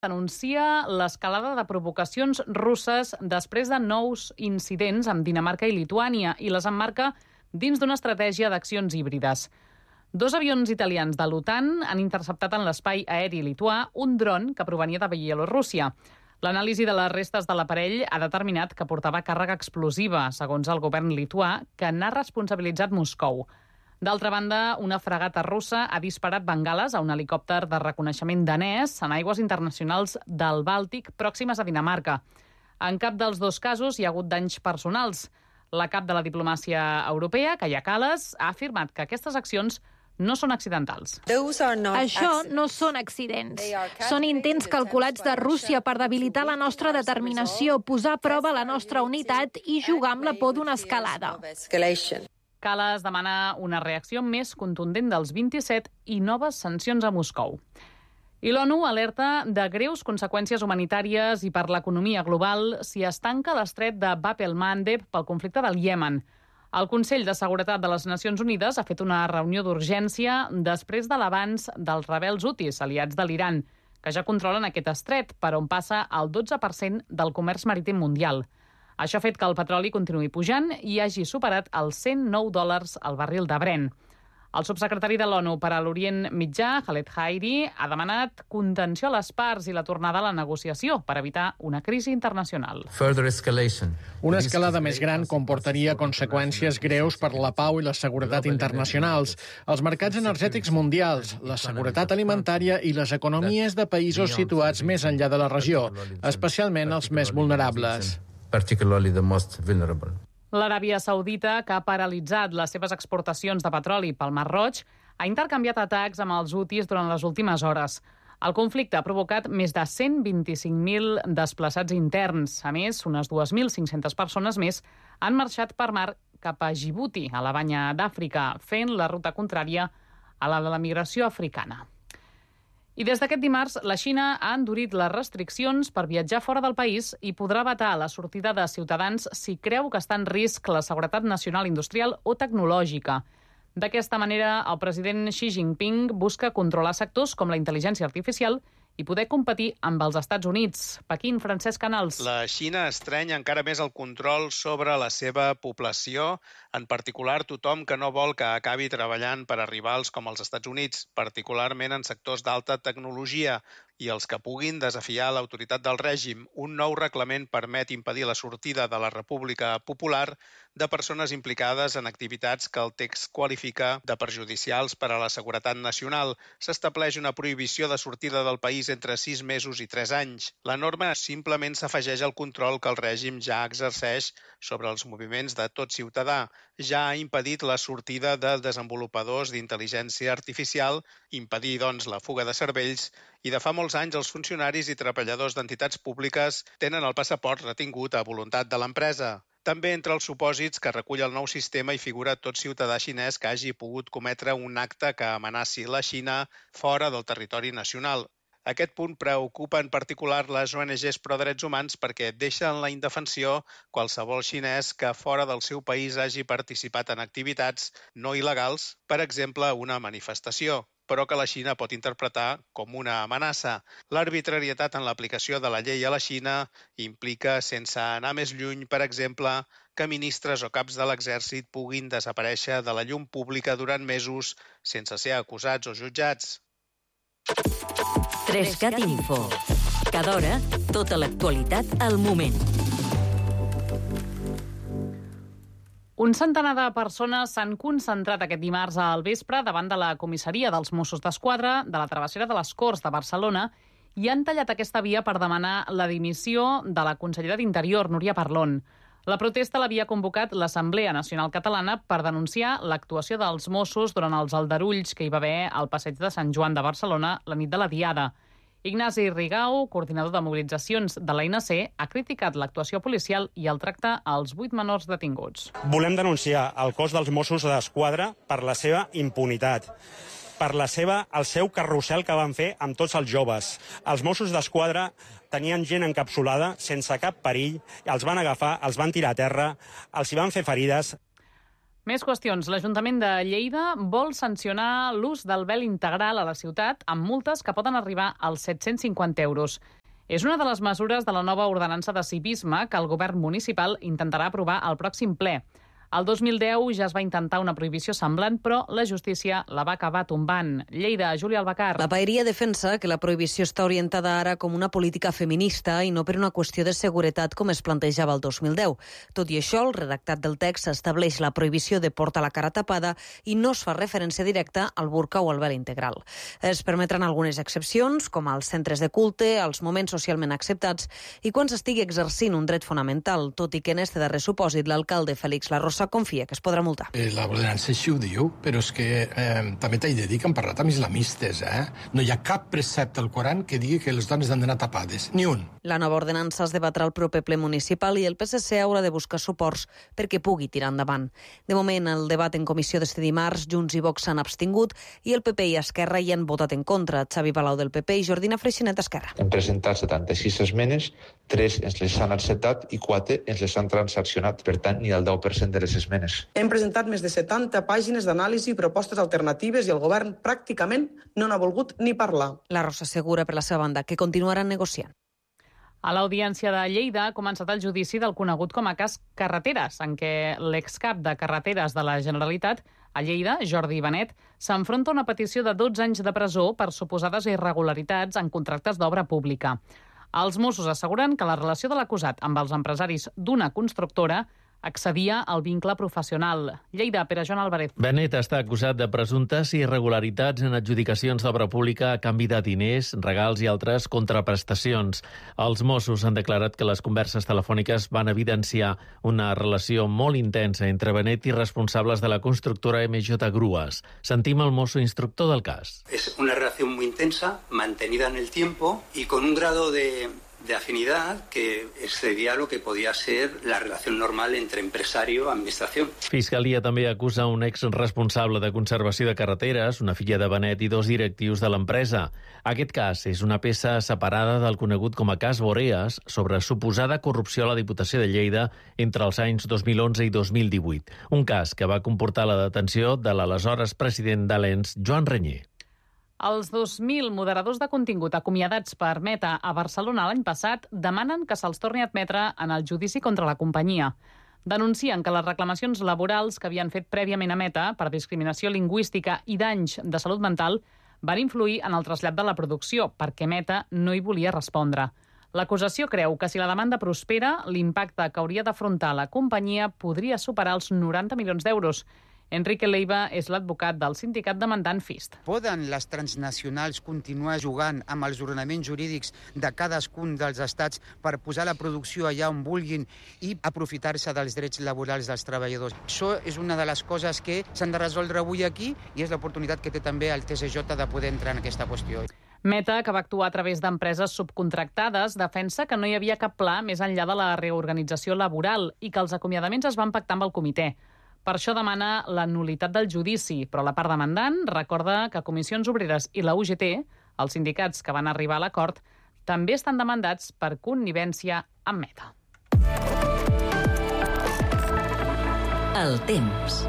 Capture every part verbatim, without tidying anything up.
denuncia l'escalada de provocacions russes després de nous incidents amb Dinamarca i Lituània i les emmarca dins d'una estratègia d'accions híbrides. Dos avions italians de l'OTAN han interceptat en l'espai aeri lituà un dron que provenia de Bielorússia. L'anàlisi de les restes de l'aparell ha determinat que portava càrrega explosiva, segons el govern lituà, que n'ha responsabilitzat Moscou. D'altra banda, una fragata russa ha disparat bengales a un helicòpter de reconeixement danès en aigües internacionals del Bàltic pròximes a Dinamarca. En cap dels dos casos hi ha hagut danys personals. La cap de la diplomàcia europea, Kaja Kallas, ha afirmat que aquestes accions no són accidentals. Això no són accidents. Són intents calculats de Rússia per debilitar la nostra determinació, posar a prova la nostra unitat i jugar amb la por d'una escalada. Kallas demana una reacció més contundent dels vint-i-set i noves sancions a Moscou. I l'ONU alerta de greus conseqüències humanitàries i per l'economia global si es tanca l'estret de Bab el-Mandeb pel conflicte del Iemen. El Consell de Seguretat de les Nacions Unides ha fet una reunió d'urgència després de l'avanç dels rebels hutis, aliats de l'Iran, que ja controlen aquest estret, per on passa el dotze per cent del comerç marítim mundial. Això ha fet que el petroli continuï pujant i hagi superat els cent nou dòlars al barril de Brent. El subsecretari de l'ONU per a l'Orient Mitjà, Khaled Hairi, ha demanat contenció a les parts i la tornada a la negociació per evitar una crisi internacional. Una escalada més gran comportaria conseqüències greus per la pau i la seguretat internacionals, els mercats energètics mundials, la seguretat alimentària i les economies de països situats més enllà de la regió, especialment els més vulnerables. L'Aràbia Saudita, que ha paralitzat les seves exportacions de petroli pel Mar Roig, ha intercanviat atacs amb els hutis durant les últimes hores. El conflicte ha provocat més de cent vint-i-cinc mil desplaçats interns. A més, unes dos mil cinc-centes persones més han marxat per mar cap a Djibouti, a la banya d'Àfrica, fent la ruta contrària a la de la migració africana. I des d'aquest dimarts, la Xina ha endurit les restriccions per viatjar fora del país i podrà vetar la sortida de ciutadans si creu que està en risc la seguretat nacional industrial o tecnològica. D'aquesta manera, el president Xi Jinping busca controlar sectors com la intel·ligència artificial i poder competir amb els Estats Units. Pequín, Francesc Canals. La Xina estreny encara més el control sobre la seva població, en particular tothom que no vol que acabi treballant per a rivals com els Estats Units, particularment en sectors d'alta tecnologia, i els que puguin desafiar l'autoritat del règim. Un nou reglament permet impedir la sortida de la República Popular de persones implicades en activitats que el text qualifica de perjudicials per a la seguretat nacional. S'estableix una prohibició de sortida del país entre sis mesos i tres anys. La norma simplement s'afegeix al control que el règim ja exerceix sobre els moviments de tot ciutadà. Ja ha impedit la sortida de desenvolupadors d'intel·ligència artificial, impedir, doncs, la fuga de cervells, i de fa molts anys els funcionaris i treballadors d'entitats públiques tenen el passaport retingut a voluntat de l'empresa. També entre els supòsits que recull el nou sistema hi figura tot ciutadà xinès que hagi pogut cometre un acte que amenaci la Xina fora del territori nacional. Aquest punt preocupa en particular les O N Ges pro-drets humans perquè deixa en la indefensió qualsevol xinès que fora del seu país hagi participat en activitats no il·legals, per exemple, una manifestació, però que la Xina pot interpretar com una amenaça. L'arbitrarietat en l'aplicació de la llei a la Xina implica, sense anar més lluny, per exemple, que ministres o caps de l'exèrcit puguin desaparèixer de la llum pública durant mesos sense ser acusats o jutjats. Trescat Info. Cada hora, tota l'actualitat al moment. Un centenar de persones s'han concentrat aquest dimarts al vespre davant de la comissaria dels Mossos d'Esquadra de la Travessera de les Corts de Barcelona i han tallat aquesta via per demanar la dimissió de la consellera d'Interior, Núria Parlon. La protesta l'havia convocat l'Assemblea Nacional Catalana per denunciar l'actuació dels Mossos durant els aldarulls que hi va haver al passeig de Sant Joan de Barcelona la nit de la Diada. Ignasi Rigau, coordinador de mobilitzacions de l'A N C, ha criticat l'actuació policial i el tracte als vuit menors detinguts. Volem denunciar el cos dels Mossos d'Esquadra per la seva impunitat, per la seva, el seu carrusel que van fer amb tots els joves. Els Mossos d'Esquadra tenien gent encapsulada sense cap perill, els van agafar, els van tirar a terra, els hi van fer ferides. Més qüestions. L'Ajuntament de Lleida vol sancionar l'ús del vel integral a la ciutat amb multes que poden arribar als set-cents cinquanta euros. És una de les mesures de la nova ordenança de civisme que el govern municipal intentarà aprovar al pròxim ple. El dos mil deu ja es va intentar una prohibició semblant, però la justícia la va acabar tombant. Lleida, Júlia Albacar. La paeria defensa que la prohibició està orientada ara com una política feminista i no per una qüestió de seguretat com es plantejava el dos mil deu. Tot i això, el redactat del text estableix la prohibició de portar la cara tapada i no es fa referència directa al burca o al vel integral. Es permetran algunes excepcions, com als centres de culte, als moments socialment acceptats i quan s'estigui exercint un dret fonamental, tot i que en este darrer supòsit l'alcalde Félix Larrosa confia que es podrà multar. Eh, la ordenança així ho diu, però és que eh, també t'he de dir que han parlat amb islamistes, eh? No hi ha cap precepte al Coran que digui que les dones han d'anar tapades, ni un. La nova ordenança es debatrà al proper ple municipal i el P S C haurà de buscar suports perquè pugui tirar endavant. De moment, el debat en comissió d'este dimarts, Junts i Vox s'han abstingut i el P P i Esquerra hi han votat en contra. Xavi Palau del P P i Jordina Freixenet d'Esquerra. Hem presentat setanta-sis esmenes, tres ens les han acceptat i quatre ens les han transaccionat. Per tant, ni el deu per cent de les esmenes. Hem presentat més de setanta pàgines d'anàlisi i propostes alternatives i el govern pràcticament no n'ha volgut ni parlar. La Rosa assegura per la seva banda que continuaran negociant. A l'Audiència de Lleida ha començat el judici del conegut com a cas Carreteres, en què l'excap de Carreteres de la Generalitat a Lleida, Jordi Benet, s'enfronta a una petició de dotze anys de presó per suposades irregularitats en contractes d'obra pública. Els Mossos asseguren que la relació de l'acusat amb els empresaris d'una constructora accedia al vincle professional. Lleida, Pere Joan Álvarez. Benet està acusat de presumptes irregularitats en adjudicacions d'obra pública a canvi de diners, regals i altres contraprestacions. Els Mossos han declarat que les converses telefòniques van evidenciar una relació molt intensa entre Benet i responsables de la constructora M J Grues. Sentim el mosso instructor del cas. Es una relación muy intensa, mantenida en el tiempo y con un grado de... de afinidad que excedía lo que podía ser la relación normal entre empresario y administración. Fiscalia també acusa un exresponsable de conservació de carreteres, una filla de Benet i dos directius de l'empresa. Aquest cas és una peça separada del conegut com a cas Boreas sobre suposada corrupció a la Diputació de Lleida entre els anys dos mil onze i dos mil divuit. Un cas que va comportar la detenció de l'aleshores president de l'E N S, Joan Renyer. Els dos mil moderadors de contingut acomiadats per Meta a Barcelona l'any passat demanen que se'ls torni a admetre en el judici contra la companyia. Denuncien que les reclamacions laborals que havien fet prèviament a Meta per discriminació lingüística i danys de salut mental van influir en el trasllat de la producció, perquè Meta no hi volia respondre. L'acusació creu que si la demanda prospera, l'impacte que hauria d'afrontar la companyia podria superar els noranta milions d'euros. Enrique Leiva és l'advocat del sindicat demandant Fist. Poden les transnacionals continuar jugant amb els ordenaments jurídics de cadascun dels estats per posar la producció allà on vulguin i aprofitar-se dels drets laborals dels treballadors? Això és una de les coses que s'han de resoldre avui aquí i és l'oportunitat que té també el T S J de poder entrar en aquesta qüestió. Meta, que va actuar a través d'empreses subcontractades, defensa que no hi havia cap pla més enllà de la reorganització laboral i que els acomiadaments es van pactar amb el comitè. Per això demana la nul·litat del judici, però la part demandant recorda que Comissions Obreres i la U G T, els sindicats que van arribar a l'acord, també estan demandats per connivència amb Meta. El temps.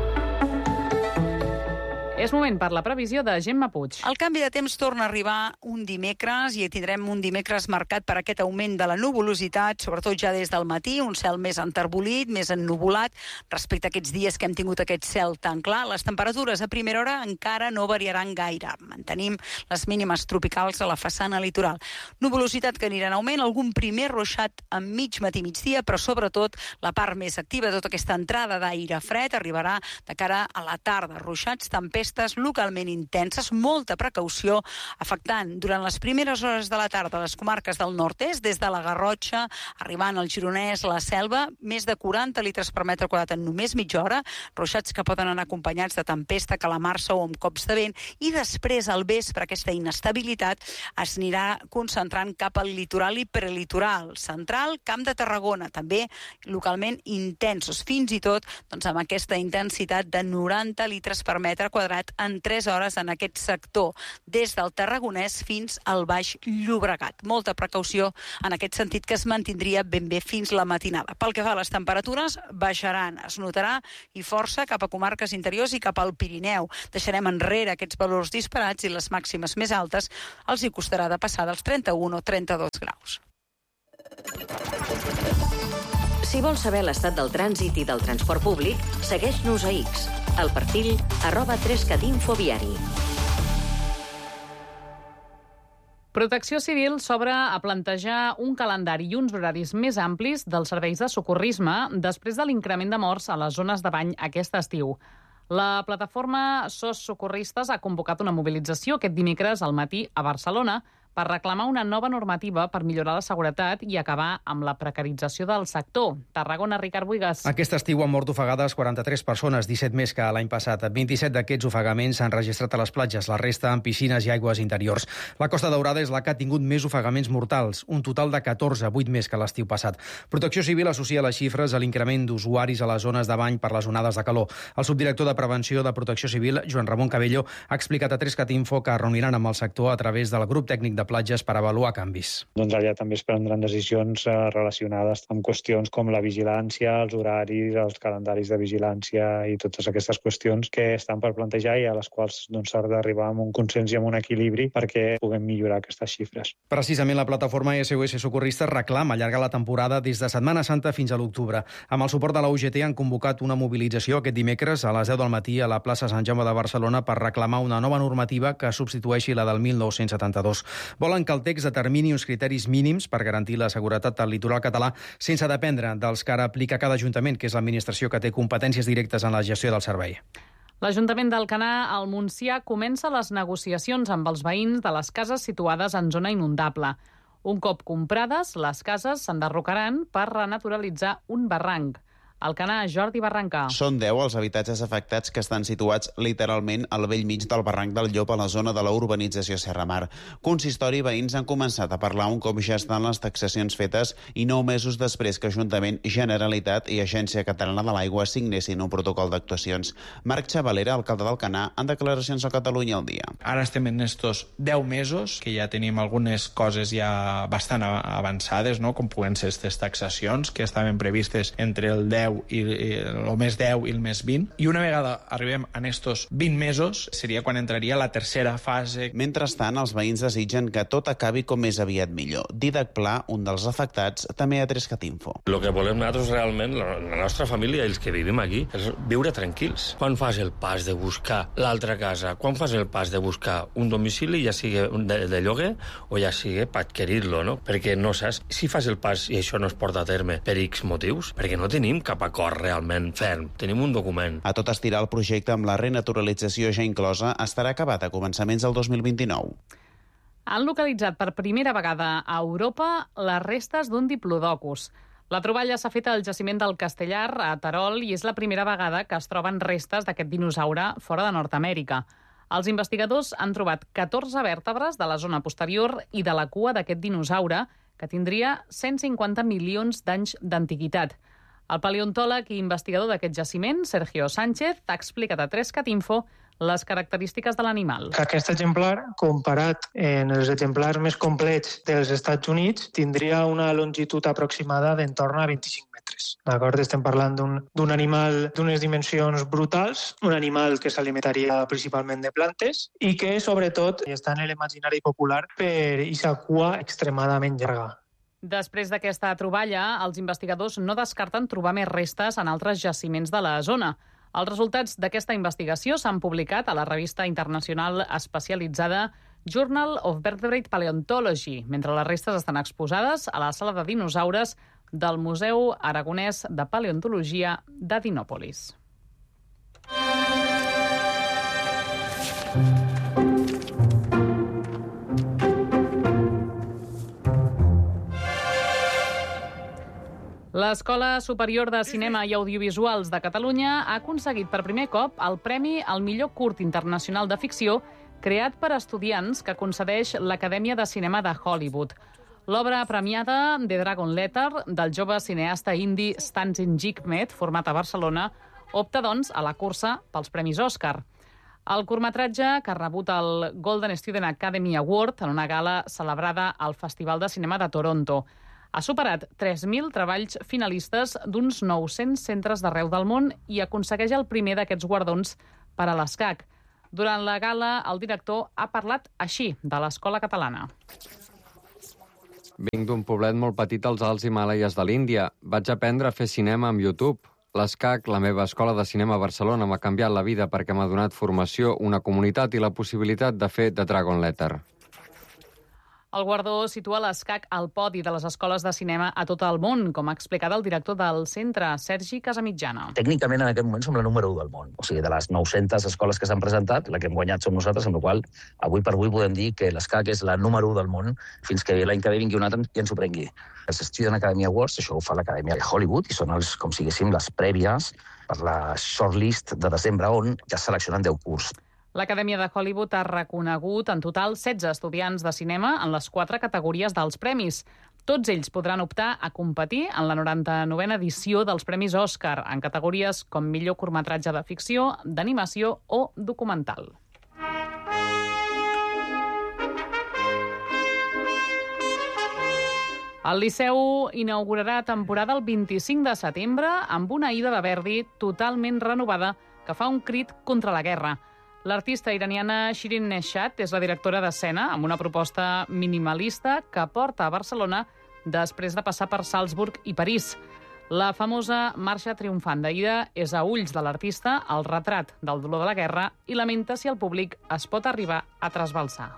És moment per la previsió de Gemma Puig. El canvi de temps torna a arribar un dimecres i tindrem un dimecres marcat per aquest augment de la nuvolositat, sobretot ja des del matí, un cel més enterbolit, més ennuvolat, respecte a aquests dies que hem tingut aquest cel tan clar. Les temperatures a primera hora encara no variaran gaire. Mantenim les mínimes tropicals a la façana litoral. Nuvolositat que anirà en augment, algun primer ruixat a mig matí migdia, però sobretot la part més activa, tota aquesta entrada d'aire fred, arribarà de cara a la tarda. Ruixats, tempestes, localment intenses, molta precaució, afectant durant les primeres hores de la tarda les comarques del nord-est, des de la Garrotxa, arribant al Gironès, la Selva, més de quaranta litres per metre quadrat en només mitja hora, ruixats que poden anar acompanyats de tempesta, calamarsa o amb cops de vent, i després al vespre aquesta inestabilitat es anirà concentrant cap al litoral i prelitoral central, Camp de Tarragona, també localment intensos, fins i tot doncs, amb aquesta intensitat de noranta litres per metre quadrat tallat en tres hores en aquest sector, des del Tarragonès fins al Baix Llobregat. Molta precaució en aquest sentit, que es mantindria ben bé fins la matinada. Pel que fa a les temperatures, baixaran, es notarà, i força cap a comarques interiors i cap al Pirineu. Deixarem enrere aquests valors disparats i les màximes més altes els hi costarà de passar dels trenta-un o trenta-dos graus. Si vols saber l'estat del trànsit i del transport públic, segueix-nos a X, al perfil arroba trescat info viari. Protecció Civil s'obre a plantejar un calendari i uns horaris més amplis dels serveis de socorrisme després de l'increment de morts a les zones de bany aquest estiu. La plataforma S O S Socorristes ha convocat una mobilització aquest dimecres al matí a Barcelona per reclamar una nova normativa per millorar la seguretat i acabar amb la precarització del sector. Tarragona, Ricard Buigas. Aquest estiu han mort ofegades quaranta-tres persones, disset més que l'any passat. vint-i-set d'aquests ofegaments s'han registrat a les platges, la resta en piscines i aigües interiors. La Costa Daurada és la que ha tingut més ofegaments mortals, un total de catorze, vuit més que l'estiu passat. Protecció Civil associa les xifres a l'increment d'usuaris a les zones de bany per les onades de calor. El subdirector de Prevenció de Protecció Civil, Joan Ramon Cabello, ha explicat a trescat info que reuniran amb el sector a través del grup tècnic de platges per avaluar canvis. Doncs allà també es prendran decisions eh, relacionades amb qüestions com la vigilància, els horaris, els calendaris de vigilància i totes aquestes qüestions que estan per plantejar i a les quals doncs, s'ha d'arribar amb un consens i amb un equilibri perquè puguem millorar aquestes xifres. Precisament la plataforma S O S Socorristes reclama allargar la temporada des de Setmana Santa fins a l'octubre. Amb el suport de la U G T han convocat una mobilització aquest dimecres a les deu del matí a la plaça Sant Jaume de Barcelona per reclamar una nova normativa que substitueixi la del mil nou-cents setanta-dos. Volen que el text determini uns criteris mínims per garantir la seguretat del litoral català sense dependre dels que ara aplica cada ajuntament, que és l'administració que té competències directes en la gestió del servei. L'Ajuntament d'Alcanar, al Montsià, comença les negociacions amb els veïns de les cases situades en zona inundable. Un cop comprades, les cases s'enderrocaran per renaturalitzar un barranc. Alcanar, Jordi Barrancà. Són deu els habitatges afectats que estan situats literalment al bell mig del barranc del Llop a la zona de la urbanització Serramar. Consistori i veïns han començat a parlar un cop ja estan les taxacions fetes i nou mesos després que Ajuntament, Generalitat i Agència Catalana de l'Aigua signessin un protocol d'actuacions. Marc Xavalera, alcalde d'Alcanar, en declaracions a Catalunya al dia. Ara estem en estos deu mesos, que ja tenim algunes coses ja bastant avançades, no? Com puguen ser aquestes taxacions, que estaven previstes entre el deu i el mes deu i el mes vint, i una vegada arribem en estos vint mesos seria quan entraria la tercera fase. Mentrestant, els veïns desitgen que tot acabi com més aviat millor. Didac Pla, un dels afectats, també a trescat info. El que volem nosaltres realment, la nostra família i els que vivim aquí, és viure tranquils. Quan fas el pas de buscar l'altra casa, quan fas el pas de buscar un domicili, ja sigui de, de lloguer o ja sigui per adquirir-lo, no? Perquè no saps si fas el pas i això no es porta a terme per X motius, perquè no tenim cap acord realment ferm. Tenim un document. A tot estirar, el projecte amb la renaturalització ja inclosa estarà acabat a començaments del dos mil vint-i-nou. Han localitzat per primera vegada a Europa les restes d'un diplodocus. La troballa s'ha fet al jaciment del Castellar, a Terol, i és la primera vegada que es troben restes d'aquest dinosaure fora de Nord-Amèrica. Els investigadors han trobat catorze vèrtebres de la zona posterior i de la cua d'aquest dinosaure, que tindria cent cinquanta milions d'anys d'antiguitat. El paleontòleg i investigador d'aquest jaciment, Sergio Sánchez, ha explicat a trescat info les característiques de l'animal. Aquest exemplar, comparat en els exemplars més complets dels Estats Units, tindria una longitud aproximada d'entorn a vint-i-cinc metres. D'acord? Estem parlant d'un animal d'unes dimensions brutals, un animal que s'alimentaria principalment de plantes i que, sobretot, està en l'imaginari popular per aquesta cua extremadament llarga. Després d'aquesta troballa, els investigadors no descarten trobar més restes en altres jaciments de la zona. Els resultats d'aquesta investigació s'han publicat a la revista internacional especialitzada Journal of Vertebrate Paleontology, mentre les restes estan exposades a la sala de dinosaures del Museu Aragonès de Paleontologia de Dinòpolis. L'Escola Superior de Cinema i Audiovisuals de Catalunya ha aconseguit per primer cop el Premi al millor curt internacional de ficció creat per estudiants que concedeix l'Acadèmia de Cinema de Hollywood. L'obra premiada, The Dragon Letter, del jove cineasta indi Stanton Jikmet, format a Barcelona, opta, doncs, a la cursa pels Premis Òscar. El curtmetratge, que ha rebut el Golden Student Academy Award en una gala celebrada al Festival de Cinema de Toronto, ha superat tres mil treballs finalistes d'uns nou-cents centres d'arreu del món i aconsegueix el primer d'aquests guardons per a l'ESCAC. Durant la gala, el director ha parlat així de l'escola catalana. Vinc d'un poblet molt petit als Alts Himàlaies de l'Índia. Vaig aprendre a fer cinema amb YouTube. L'ESCAC, la meva escola de cinema a Barcelona, m'ha canviat la vida perquè m'ha donat formació, una comunitat i la possibilitat de fer The Dragon Letter. El guardó situa l'ESCAC al podi de les escoles de cinema a tot el món, com ha explicat el director del centre, Sergi Casamitjana. Tècnicament, en aquest moment, som la número u del món. O sigui, de les nou-centes escoles que s'han presentat, la que hem guanyat som nosaltres, amb la qual avui per avui podem dir que l'ESCAC és la número u del món fins que l'any que ve vingui un altre i ens ho prengui. Els Student Academy Awards, això ho fa l'Acadèmia de Hollywood, i són, els, com si diguéssim, les prèvies per la shortlist de desembre, on ja seleccionen deu curts. L'Acadèmia de Hollywood ha reconegut en total setze estudiants de cinema en les quatre categories dels premis. Tots ells podran optar a competir en la noranta-novena edició dels Premis Òscar, en categories com millor curtmetratge de ficció, d'animació o documental. El Liceu inaugurarà temporada el vint-i-cinc de setembre amb una Aida de Verdi totalment renovada que fa un crit contra la guerra. L'artista iraniana Shirin Neshat és la directora d'escena amb una proposta minimalista que porta a Barcelona després de passar per Salzburg i París. La famosa marxa triomfant d'Aida és a ulls de l'artista el retrat del dolor de la guerra i lamenta si el públic es pot arribar a trasbalsar.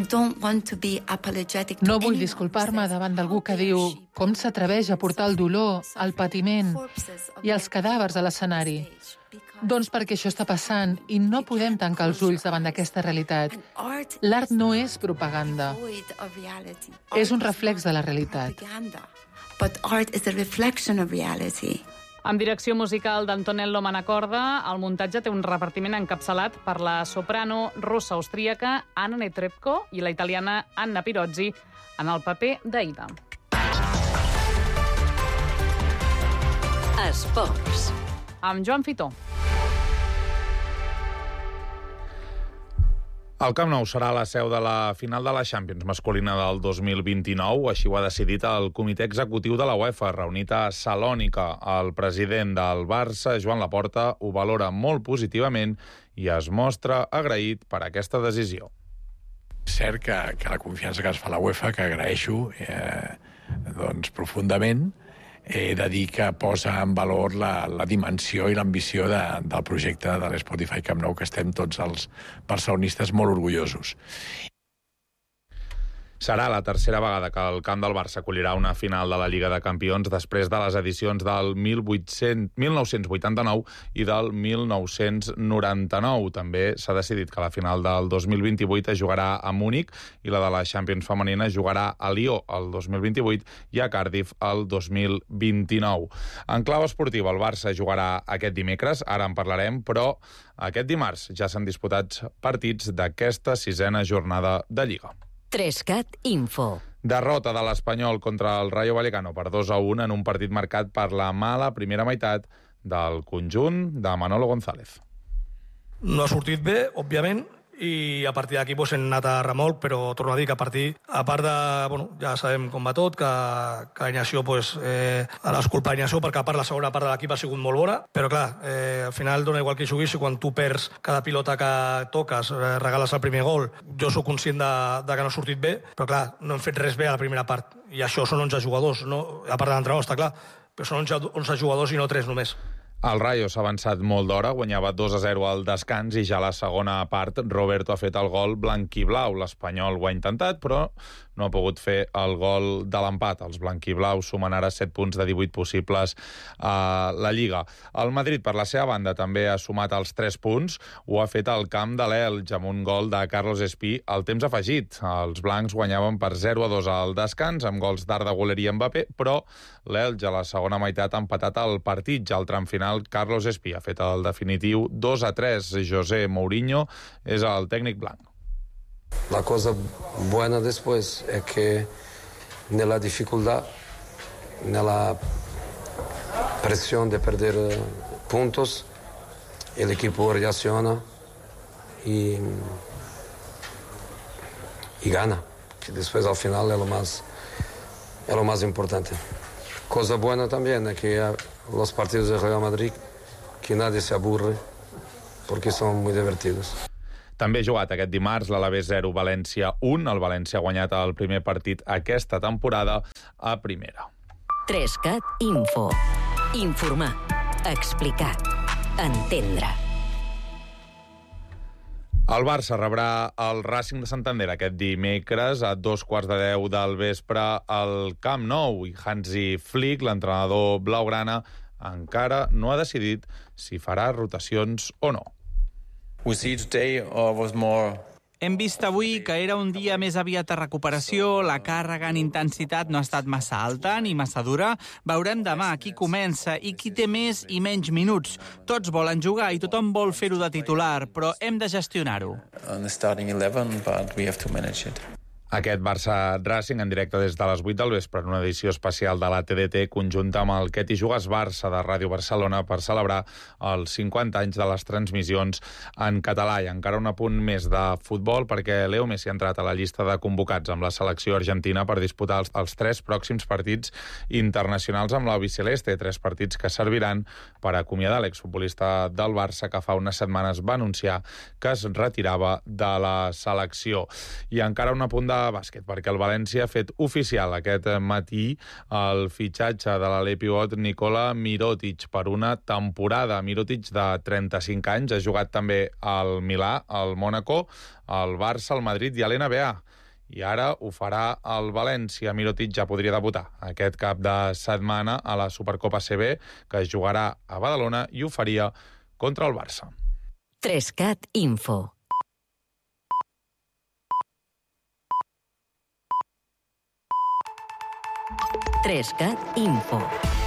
No vull disculpar-me davant d'algú que diu com s'atreveix a portar el dolor, el patiment i els cadàvers a l'escenari. Doncs perquè això està passant i no podem tancar els ulls davant d'aquesta realitat. L'art no és propaganda. És un reflex de la realitat. Amb direcció musical d'Antonello Manacorda, el muntatge té un repartiment encapçalat per la soprano russa austríaca Anna Netrebko i la italiana Anna Pirozzi en el paper d'Aida. Esports. Amb Joan Fitó. El Camp Nou serà la seu de la final de la Champions masculina del dos mil vint-i-nou. Així ho ha decidit el comitè executiu de la UEFA, reunit a Salònica. El president del Barça, Joan Laporta, ho valora molt positivament i es mostra agraït per aquesta decisió. Cert que, que la confiança que es fa a la UEFA, que agraeixo eh, doncs, profundament, he de dir que posa en valor la, la dimensió i l'ambició de, del projecte de l'Spotify Camp Nou, que estem tots els barcelonistes molt orgullosos. Serà la tercera vegada que el camp del Barça acollirà una final de la Lliga de Campions després de les edicions del mil nou-cents vuitanta-nou i del mil nou-cents noranta-nou. També s'ha decidit que la final del dos mil vint-i-vuit es jugarà a Múnich i la de la Champions femenina es jugarà a Lió el dos mil vint-i-vuit i a Cardiff el dos mil vint-i-nou. En clau esportiva, el Barça jugarà aquest dimecres, ara en parlarem, però aquest dimarts ja s'han disputat partits d'aquesta sisena jornada de Lliga. Trescat Info. Derrota de l'Espanyol contra el Rayo Vallecano per dos a un en un partit marcat per la mala primera meitat del conjunt de Manolo González. No ha sortit bé, òbviament, i a partir d'aquí pues, hem anat a remolc, però torno a dir que a partir, a part de, bueno, ja sabem com va tot, que, que Ignacio, pues, eh, ara és culpa d'Ignacio, perquè a part la segona part de l'equip ha sigut molt bona, però clar, eh, al final dona igual que juguis, i quan tu perds cada pilota que toques, eh, regales el primer gol, jo sóc conscient de, de que no ha sortit bé, però clar, no hem fet res bé a la primera part, i això són onze jugadors, no? A part de l'entrenador, està clar, però són onze jugadors i no tres només. El Rayo s'ha avançat molt d'hora, guanyava dos a zero al descans i ja a la segona part Roberto ha fet el gol blanquiblau. L'Espanyol ho ha intentat, però no ha pogut fer el gol de l'empat. Els blanquiblaus sumen ara set punts de divuit possibles a la Lliga. El Madrid, per la seva banda, també ha sumat els tres punts. Ho ha fet al camp de l'Elx amb un gol de Carlos Espí al temps afegit. Els blancs guanyaven per zero a dos al descans amb gols d'Arda Güler i Mbappé, però l'Elx a la segona meitat ha empatat el partit. Ja al tram final Carlos Espí ha fet el definitiu dos a tres. José Mourinho és el tècnic blanc. La cosa buena después es que nella dificultad, nella presión de perder puntos, el equipo reacciona y, y gana, que después al final es lo más, es lo más importante. Cosa buena también es que los partidos de Real Madrid, que nadie se aburre, porque son muy divertidos. També ha jugat aquest dimarts l'Alavés zero, València un. El València ha guanyat el primer partit aquesta temporada a primera. tres cat Info. Informar. Explicar. Entendre. El Barça rebrà el Racing de Santander aquest dimecres a dos quarts de deu del vespre al Camp Nou. I Hansi Flick, l'entrenador blaugrana, encara no ha decidit si farà rotacions o no. We see today or was more... Hem vist avui que era un dia més aviat de recuperació, la càrrega en intensitat no ha estat massa alta ni massa dura. Veurem demà qui comença i qui té més i menys minuts. Tots volen jugar i tothom vol fer-ho de titular, però hem de gestionar-ho. On the starting eleven, but we have to manage it. Aquest Barça-Racing en directe des de les vuit del vespre en una edició especial de la T D T conjunta amb el Què t'hi jugues Barça de Ràdio Barcelona per celebrar els cinquanta anys de les transmissions en català. I encara un apunt més de futbol perquè Leo Messi ha entrat a la llista de convocats amb la selecció argentina per disputar els, els tres pròxims partits internacionals amb l'albiceleste, tres partits que serviran per acomiadar l'exfutbolista del Barça que fa unes setmanes va anunciar que es retirava de la selecció. I encara un apunt de bàsquet, perquè el València ha fet oficial aquest matí el fitxatge de l'alè pivot Nikola Mirotic per una temporada. Mirotic, de trenta-cinc anys, ha jugat també al Milà, al Mònaco, al Barça, al Madrid i a l'N B A. I ara ho farà el València. Mirotic ja podria debutar aquest cap de setmana a la Supercopa A C B, que es jugarà a Badalona i ho faria contra el Barça. tres cat Info. tres cat Info.